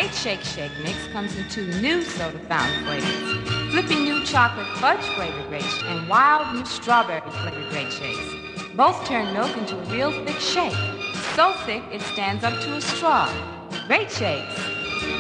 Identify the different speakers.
Speaker 1: Great Shake mix comes in two new soda fountain flavors. Flippy new chocolate fudge flavored Great and wild new strawberry flavored Great Shakes. Both turn milk into a real thick shake. So thick it stands up to a straw. Great Shakes.